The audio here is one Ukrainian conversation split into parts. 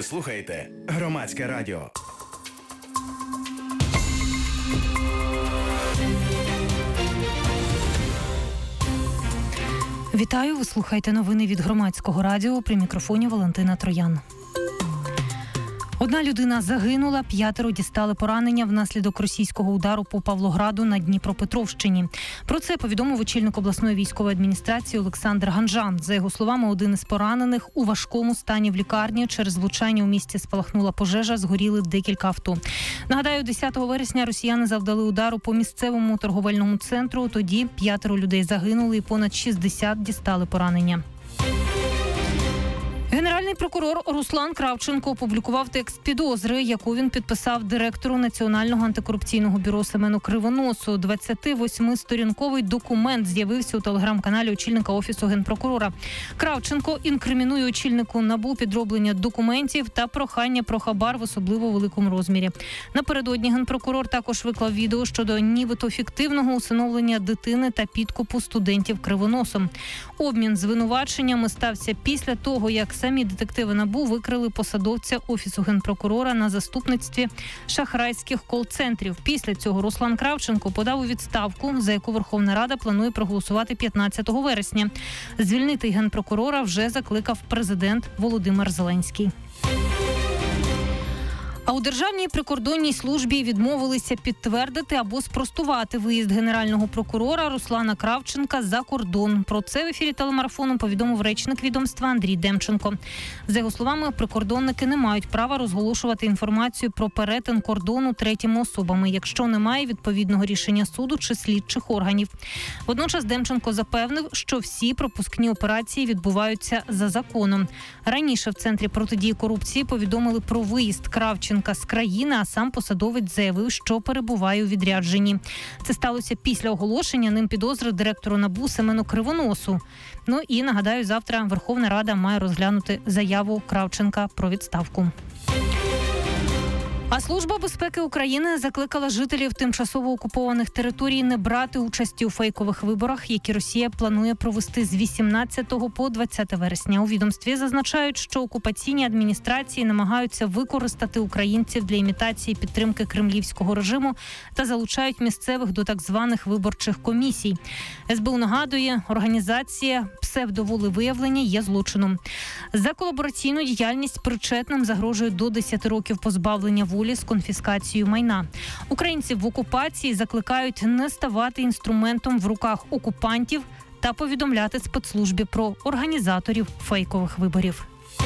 Ви слухаєте Громадське радіо. Вітаю, ви слухаєте новини від Громадського радіо. При мікрофоні Валентина Троян. Одна людина загинула, 5 дістали поранення внаслідок російського удару по Павлограду на Дніпропетровщині. Про це повідомив очільник обласної військової адміністрації Олександр Ганжа. За його словами, один із поранених у важкому стані в лікарні. Через влучання у місті спалахнула пожежа, згоріли декілька авто. Нагадаю, 10 вересня росіяни завдали удару по місцевому торговельному центру. Тоді 5 людей загинули і понад 60 дістали поранення. Генеральний прокурор Руслан Кравченко опублікував текст підозри, яку він підписав директору Національного антикорупційного бюро Семену Кривоносу. 28-сторінковий документ з'явився у телеграм-каналі очільника Офісу Генпрокурора. Кравченко інкримінує очільнику НАБУ підроблення документів та прохання про хабар в особливо великому розмірі. Напередодні Генпрокурор також виклав відео щодо нібито фіктивного усиновлення дитини та підкупу студентів Кривоносом. Обмін звинуваченнями стався після того, як самі детективи НАБУ викрили посадовця Офісу Генпрокурора на заступництві шахрайських кол-центрів. Після цього Руслан Кравченко подав у відставку, за яку Верховна Рада планує проголосувати 15 вересня. Звільнити Генпрокурора вже закликав президент Володимир Зеленський. А у Державній прикордонній службі відмовилися підтвердити або спростувати виїзд генерального прокурора Руслана Кравченка за кордон. Про це в ефірі телемарафону повідомив речник відомства Андрій Демченко. За його словами, прикордонники не мають права розголошувати інформацію про перетин кордону третіми особами, якщо немає відповідного рішення суду чи слідчих органів. Водночас Демченко запевнив, що всі пропускні операції відбуваються за законом. Раніше в Центрі протидії корупції повідомили про виїзд Кравченка з країни, а сам посадовець заявив, що перебуває у відрядженні. Це сталося після оголошення ним підозри директору НАБУ Семену Кривоносу. Ну і, нагадаю, завтра Верховна Рада має розглянути заяву Кравченка про відставку. А Служба безпеки України закликала жителів тимчасово окупованих територій не брати участі у фейкових виборах, які Росія планує провести з 18 по 20 вересня. У відомстві зазначають, що окупаційні адміністрації намагаються використати українців для імітації підтримки кремлівського режиму та залучають місцевих до так званих виборчих комісій. СБУ нагадує, організація псевдоволевиявлення є злочином. За колабораційну діяльність причетним загрожує до 10 років позбавлення волі з конфіскацією майна. Українців в окупації закликають не ставати інструментом в руках окупантів та повідомляти спецслужбі про організаторів фейкових виборів.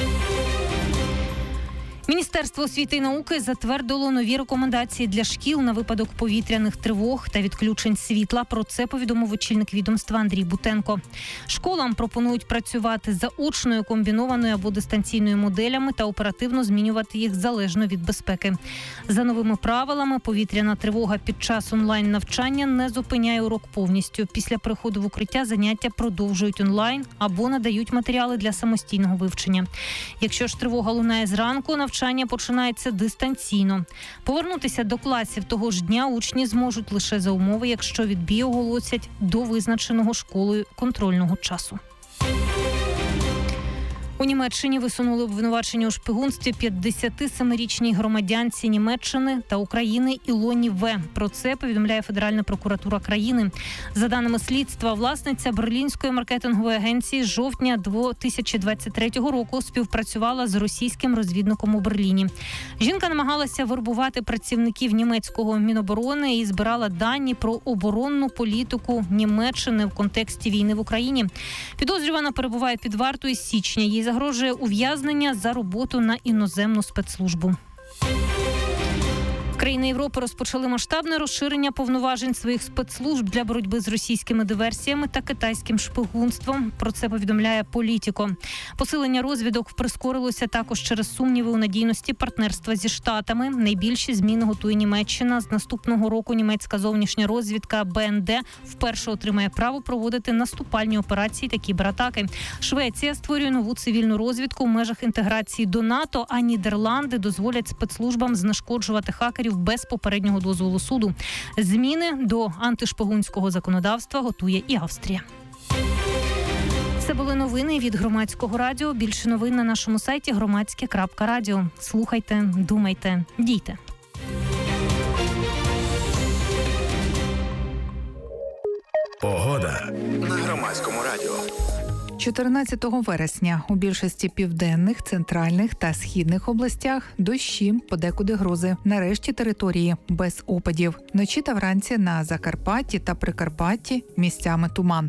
Міністерство освіти і науки затвердило нові рекомендації для шкіл на випадок повітряних тривог та відключень світла. Про це повідомив очільник відомства Андрій Бутенко. Школам пропонують працювати за очною, комбінованою або дистанційною моделями та оперативно змінювати їх залежно від безпеки. За новими правилами, повітряна тривога під час онлайн-навчання не зупиняє урок повністю. Після приходу в укриття заняття продовжують онлайн або надають матеріали для самостійного вивчення. Якщо ж тривога лунає зранку, навчання починається дистанційно. Повернутися до класів того ж дня учні зможуть лише за умови, якщо відбій оголосять до визначеного школою контрольного часу. У Німеччині висунули обвинувачення у шпигунстві 57-річній громадянці Німеччини та України Ілоні В. Про це повідомляє Федеральна прокуратура країни. За даними слідства, власниця берлінської маркетингової агенції з жовтня 2023 року співпрацювала з російським розвідником у Берліні. Жінка намагалася вербувати працівників німецького Міноборони і збирала дані про оборонну політику Німеччини в контексті війни в Україні. Підозрювана перебуває під вартою з січня. Їй загрожує ув'язнення за роботу на іноземну спецслужбу. Країни Європи розпочали масштабне розширення повноважень своїх спецслужб для боротьби з російськими диверсіями та китайським шпигунством. Про це повідомляє Політіко. Посилення розвідок прискорилося також через сумніви у надійності партнерства зі Штатами. Найбільші зміни готує Німеччина. З наступного року німецька зовнішня розвідка БНД вперше отримає право проводити наступальні операції та кібератаки. Швеція створює нову цивільну розвідку в межах інтеграції до НАТО, а Нідерланди дозволять спецслужбам знешкоджувати хакерів без попереднього дозволу суду. Зміни до антишпигунського законодавства готує і Австрія. Це були новини від Громадського радіо. Більше новин на нашому сайті громадське.радіо. Слухайте, думайте, дійте. Погода на Громадському радіо. 14 вересня у більшості південних, центральних та східних областях дощі, подекуди грози. На решті території без опадів. Вночі та вранці на Закарпатті та Прикарпатті місцями туман.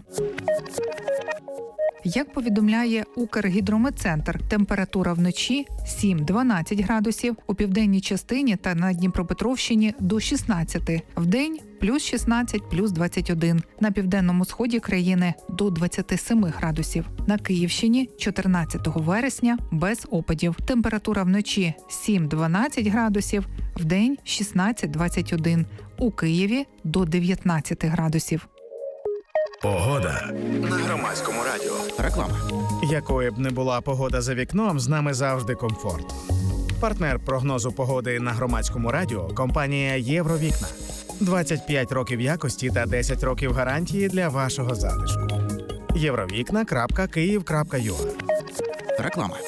Як повідомляє Укргідрометцентр, температура вночі 7-12 градусів, у південній частині та на Дніпропетровщині до 16, вдень плюс 16, плюс 21, на південному сході країни до 27 градусів. На Київщині 14 вересня без опадів. Температура вночі 7-12 градусів, вдень 16-21, у Києві до 19 градусів. Погода на Громадському радіо. Реклама. Якою б не була погода за вікном, з нами завжди комфорт. Партнер прогнозу погоди на Громадському радіо – компанія «Євровікна». 25 років якості та 10 років гарантії для вашого затишку. Євровікна.Київ.ua. Реклама.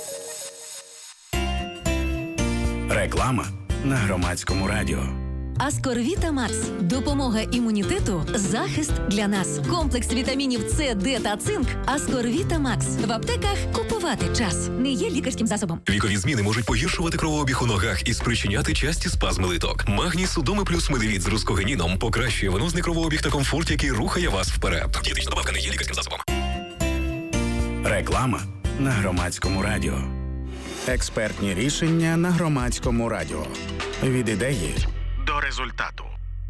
Реклама на Громадському радіо. Аскорвіта Макс. Допомога імунітету, захист для нас. Комплекс вітамінів С, Д та цинк. Аскорвіта Макс. В аптеках купувати час. Не є лікарським засобом. Вікові зміни можуть погіршувати кровообіг у ногах і спричиняти часті спазми литок. Магній Судоми плюс медивіт з рускогеніном покращує венозний кровообіг та комфорт, який рухає вас вперед. Дієтична добавка не є лікарським засобом. Реклама на Громадському радіо. Експертні рішення на Громадському радіо. Від ідеї до результату.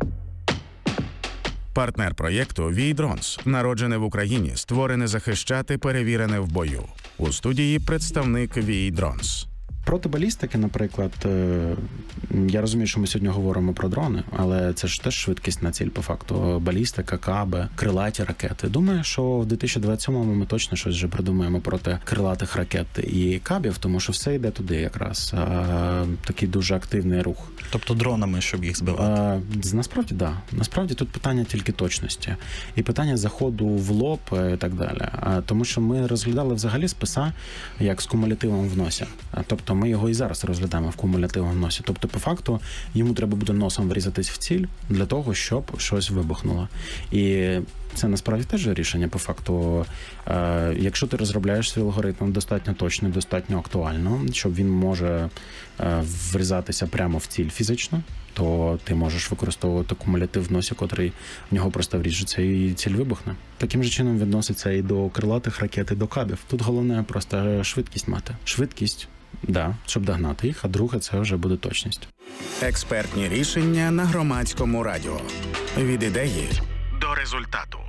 Партнер проєкту «Вій-Дронс». Народжене в Україні, створене захищати, перевірене в бою. У студії представник «Вій-Дронс». Проти балістики, наприклад, я розумію, що ми сьогодні говоримо про дрони, але це ж теж швидкісна ціль по факту. Балістика, каби, крилаті ракети. Думаю, що в 2027-му ми точно щось вже придумаємо проти крилатих ракет і кабів, тому що все йде туди якраз. Такий дуже активний рух. Тобто дронами, щоб їх збивати? Насправді, так. Да. Насправді тут питання тільки точності. І питання заходу в лоб і так далі. Тому що ми розглядали взагалі списа як з кумулятивом в носі. Тобто ми його і зараз розглядаємо в кумулятивному носі. Тобто, по факту, йому треба буде носом врізатись в ціль для того, щоб щось вибухнуло. І це насправді теж рішення, по факту. Якщо ти розробляєш свій алгоритм достатньо точно, достатньо актуально, щоб він може врізатися прямо в ціль фізично, то ти можеш використовувати кумулятив в носі, котрий в нього просто вріжеться і ціль вибухне. Таким же чином відноситься і до крилатих ракет, і до кабів. Тут головне просто швидкість мати. Швидкість. Да, щоб догнати їх, а друге – це вже буде точність. Експертні рішення на Громадському радіо. Від ідеї до результату.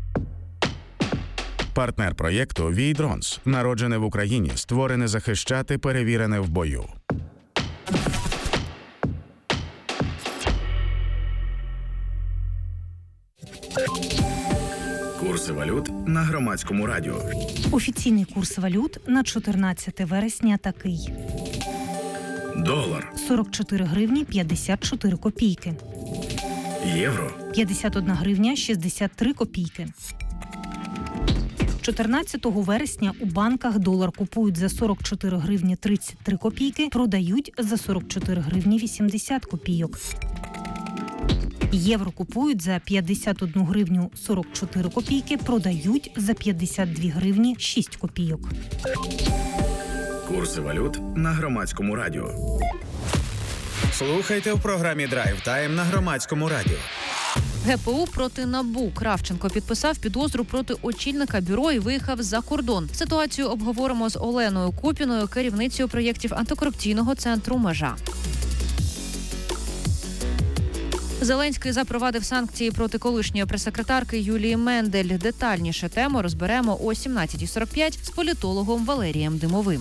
Партнер проєкту «Вій-Дронс». Народжене в Україні, створене захищати, перевірене в бою. Курси валют на Громадському радіо. Офіційний курс валют на 14 вересня такий. Долар. 44 гривні 54 копійки. Євро. 51 гривня 63 копійки. 14 вересня у банках долар купують за 44 гривні 33 копійки, продають за 44 гривні 80 копійок. Євро купують за 51 гривню 44 копійки, продають за 52 гривні 6 копійок. Курси валют на Громадському радіо. Слухайте в програмі «Драйв Тайм» на Громадському радіо. ГПУ проти НАБУ. Кравченко підписав підозру проти очільника бюро і виїхав за кордон. Ситуацію обговоримо з Оленою Купіною, керівницею проєктів антикорупційного центру «Межа». Зеленський запровадив санкції проти колишньої прес-секретарки Юлії Мендель. Детальніше тему розберемо о 17:45 з політологом Валерієм Димовим.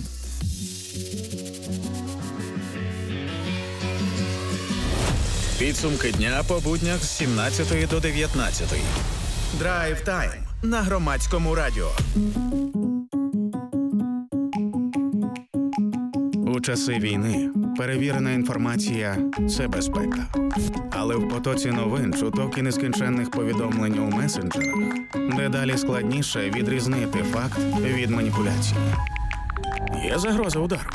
Підсумки дня по буднях з 17 до 19. Драйв Тайм на Громадському радіо. У часи війни Перевірена інформація – це безпека. Але в потоці новин, чуток і нескінченних повідомлень у месенджерах дедалі складніше відрізнити факт від маніпуляції. Є загроза удару.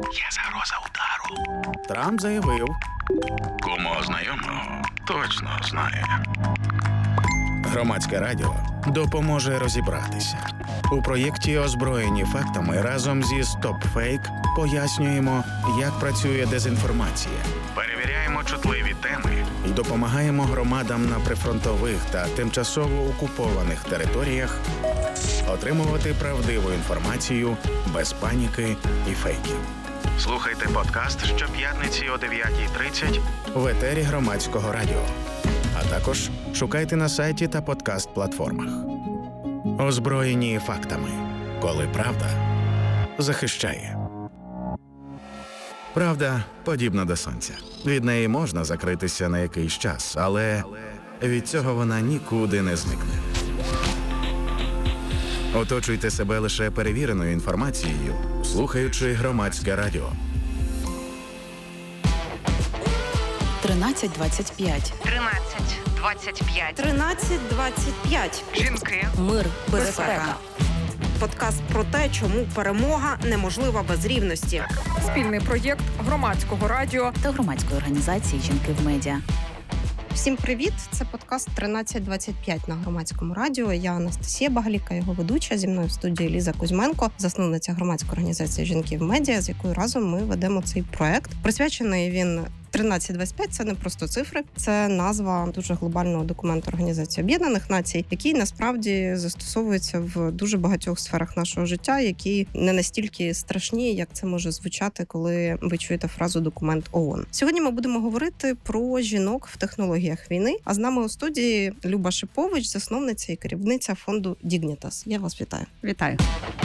Трамп заявив. Кому знайомого точно знає. Громадське радіо допоможе розібратися. У проєкті «Озброєні фактами» разом зі StopFake пояснюємо, як працює дезінформація. Перевіряємо чутливі теми і допомагаємо громадам на прифронтових та тимчасово окупованих територіях отримувати правдиву інформацію без паніки і фейків. Слухайте подкаст щоп'ятниці о 9:30 в етері Громадського радіо. А також шукайте на сайті та подкаст-платформах. Озброєні фактами. Коли правда захищає. Правда подібна до сонця. Від неї можна закритися на якийсь час, але від цього вона нікуди не зникне. Оточуйте себе лише перевіреною інформацією, слухаючи Громадське радіо. 1325. 1325. 1325. Жінки. Мир, безпека. Подкаст про те, чому перемога неможлива без рівності. Спільний проєкт Громадського радіо Та громадської організації «Жінки в медіа». Всім привіт! Це подкаст 1325 на Громадському радіо. Я Анастасія Багаліка, його ведуча. Зі мною в студії Ліза Кузьменко, засновниця громадської організації «Жінки в медіа», з якою разом ми ведемо цей проект. Присвячений він 1325 – це не просто цифри, це назва дуже глобального документу Організації Об'єднаних Націй, який насправді застосовується в дуже багатьох сферах нашого життя, які не настільки страшні, як це може звучати, коли ви чуєте фразу «документ ООН». Сьогодні ми будемо говорити про жінок в технологіях війни, а з нами у студії Люба Шипович, засновниця і керівниця фонду Dignitas. Я вас вітаю. Вітаю.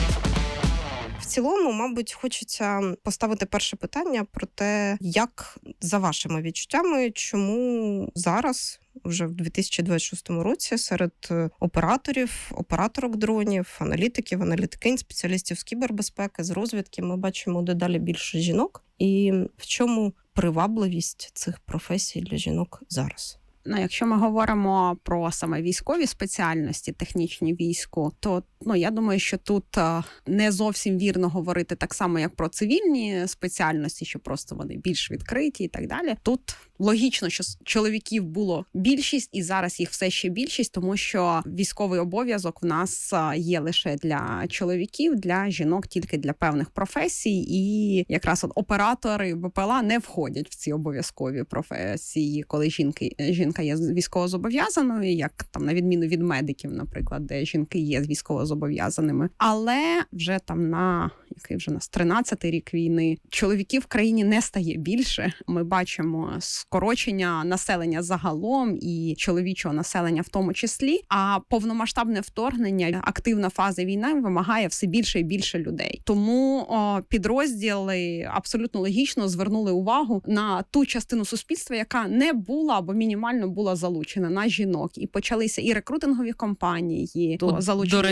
В цілому, мабуть, хочеться поставити перше питання про те, як, за вашими відчуттями, чому зараз, вже в 2026 році, серед операторок дронів, аналітикинь, спеціалістів з кібербезпеки, з розвідки, ми бачимо дедалі більше жінок. І в чому привабливість цих професій для жінок зараз? Якщо ми говоримо про саме військові спеціальності, технічні війську, то я думаю, що тут не зовсім вірно говорити так само, як про цивільні спеціальності, що просто вони більш відкриті і так далі. Тут логічно, що чоловіків було більшість і зараз їх все ще більшість, тому що військовий обов'язок в нас є лише для чоловіків, для жінок тільки для певних професій, і якраз оператори БПЛА не входять в ці обов'язкові професії, коли жінка є військовозобов'язаною, як там на відміну від медиків, наприклад, де жінки є військовозобов'язаними. Але вже там який вже у нас 13-й рік війни, чоловіків в країні не стає більше. Ми бачимо скорочення населення загалом і чоловічого населення в тому числі, а повномасштабне вторгнення, активна фаза війни вимагає все більше і більше людей. Тому підрозділи абсолютно логічно звернули увагу на ту частину суспільства, яка не була або мінімально була залучена, на жінок. І почалися і рекрутингові кампанії, залучення